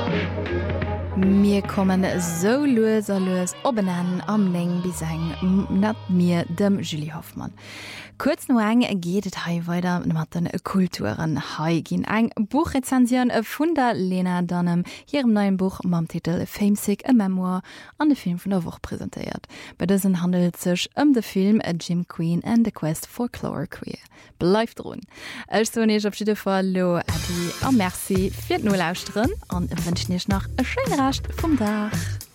Mir kommen so loser oben am Leng bis net mir dem Julie Hoffmann. Kurz no eng gehtt hei weiter mat den Kulturen hei gin eng Buchrezension vun der Lena Dunham hirem neuen Buch mam Titel Famesick a Memoir an de Film vun der Woche präsentiert. Bei dessen handelt sech de Film Jim Queen and the Quest for Chlor Queer. Bleif run. Also nech op vor lo a Merci fir no lausren an wënsch nech nach e schön Racht vum Dach.